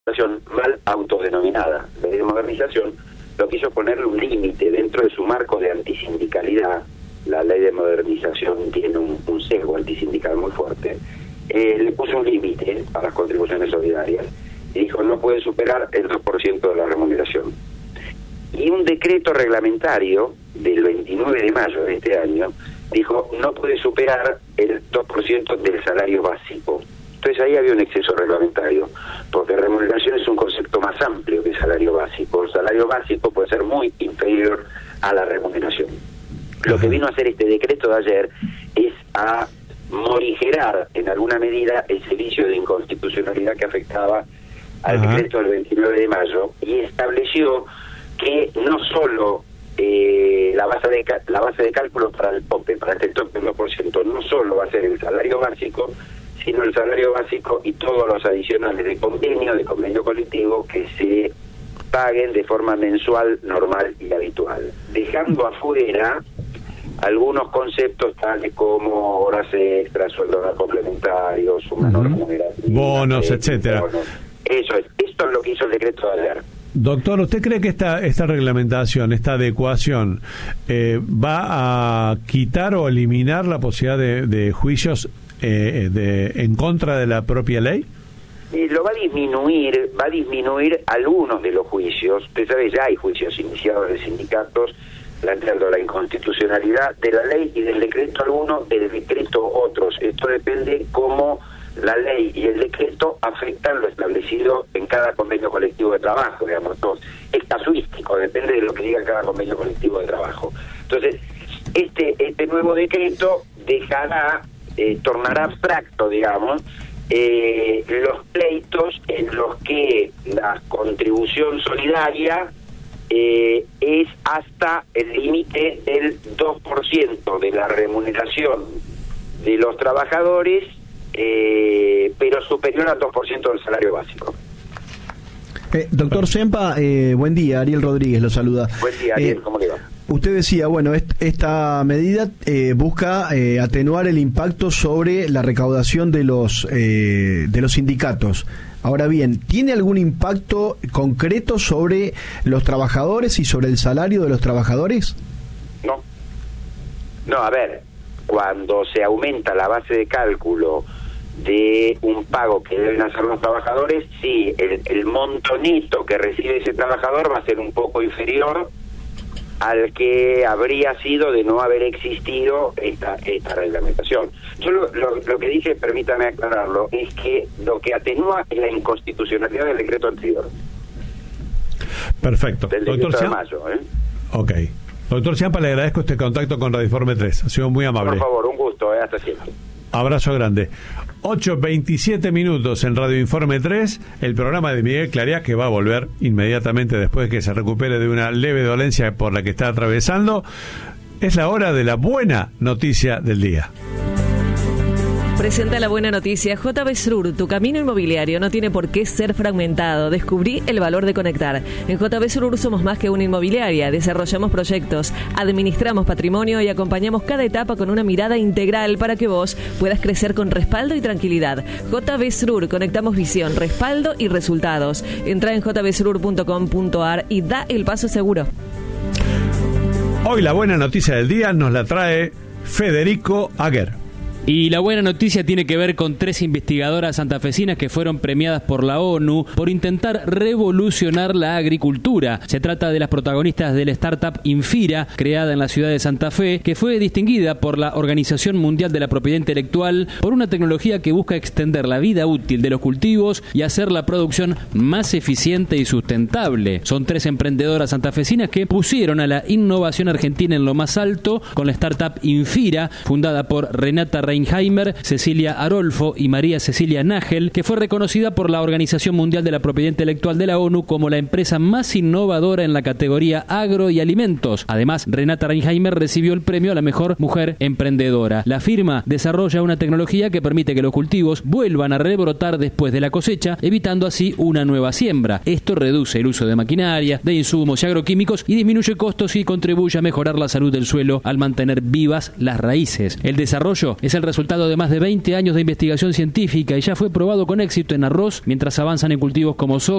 mal autodenominada. La ley de modernización lo que hizo ponerle un límite dentro de su marco de antisindicalidad. La ley de modernización tiene un sesgo antisindical muy fuerte. Le puso un límite a las contribuciones solidarias y dijo no puede superar el 2% de la remuneración. Y un decreto reglamentario del 29 de mayo de este año dijo no puede superar el 2% del salario básico. Entonces ahí había un exceso reglamentario, porque remuneración es un concepto más amplio que salario básico. El salario básico puede ser muy inferior a la remuneración. Lo que vino a hacer este decreto de ayer es a morigerar en alguna medida ese vicio de inconstitucionalidad que afectaba al decreto del 29 de mayo y estableció que no solo la base de cálculo para el tope, para este tope 1%, no solo va a ser el salario básico, sino el salario básico y todos los adicionales de convenio colectivo que se paguen de forma mensual, normal y habitual, dejando afuera algunos conceptos tales como horas extras, sueldos complementarios, suma no remunerativa, bonos, etcétera. Bonos. Esto es lo que hizo el decreto de ayer. Doctor, ¿usted cree que esta reglamentación, esta adecuación, va a quitar o eliminar la posibilidad de juicios en contra de la propia ley? Lo va a disminuir algunos de los juicios. Usted sabe, ya hay juicios iniciados de sindicatos planteando la inconstitucionalidad de la ley y del decreto alguno, del decreto otros. Esto depende cómo la ley y el decreto afectan lo establecido en cada convenio colectivo de trabajo, digamos. Entonces, es casuístico, depende de lo que diga cada convenio colectivo de trabajo. Entonces, este nuevo decreto tornará abstracto, digamos, los pleitos en los que la contribución solidaria es hasta el límite del 2% de la remuneración de los trabajadores, pero superior al 2% del salario básico. Doctor Sempa, buen día, Ariel Rodríguez lo saluda. Buen día, Ariel, ¿cómo le va? Usted decía, bueno, esta medida busca atenuar el impacto sobre la recaudación de los sindicatos. Ahora bien, ¿tiene algún impacto concreto sobre los trabajadores y sobre el salario de los trabajadores? No, a ver, cuando se aumenta la base de cálculo de un pago que deben hacer los trabajadores, sí, el monto neto que recibe ese trabajador va a ser un poco inferior al que habría sido de no haber existido esta reglamentación. Yo lo que dije, permítame aclararlo, es que lo que atenúa es la inconstitucionalidad del decreto anterior. Perfecto. Del decreto de mayo, Ok. Doctor Ciampa, le agradezco este contacto con Radio Informe 3. Ha sido muy amable. Por favor, un gusto, hasta siempre. Abrazo grande. 8:27 en Radio Informe 3, el programa de Miguel Clarea, que va a volver inmediatamente después de que se recupere de una leve dolencia por la que está atravesando. Es la hora de la buena noticia del día. Presenta la buena noticia. JB Srur, tu camino inmobiliario no tiene por qué ser fragmentado. Descubrí el valor de conectar. En JB Srur somos más que una inmobiliaria. Desarrollamos proyectos, administramos patrimonio y acompañamos cada etapa con una mirada integral para que vos puedas crecer con respaldo y tranquilidad. JB Srur, conectamos visión, respaldo y resultados. Entra en jbsrur.com.ar y da el paso seguro. Hoy la buena noticia del día nos la trae Federico Aguer. Y la buena noticia tiene que ver con 3 investigadoras santafesinas que fueron premiadas por la ONU por intentar revolucionar la agricultura. Se trata de las protagonistas de la startup Infira, creada en la ciudad de Santa Fe, que fue distinguida por la Organización Mundial de la Propiedad Intelectual por una tecnología que busca extender la vida útil de los cultivos y hacer la producción más eficiente y sustentable. Son 3 emprendedoras santafesinas que pusieron a la innovación argentina en lo más alto con la startup Infira, fundada por Renata Reinheimer, Cecilia Arolfo y María Cecilia Nagel, que fue reconocida por la Organización Mundial de la Propiedad Intelectual de la ONU como la empresa más innovadora en la categoría agro y alimentos. Además, Renata Reinheimer recibió el premio a la mejor mujer emprendedora. La firma desarrolla una tecnología que permite que los cultivos vuelvan a rebrotar después de la cosecha, evitando así una nueva siembra. Esto reduce el uso de maquinaria, de insumos y agroquímicos y disminuye costos y contribuye a mejorar la salud del suelo al mantener vivas las raíces. El desarrollo es el resultado de más de 20 años de investigación científica y ya fue probado con éxito en arroz, mientras avanzan en cultivos como soja,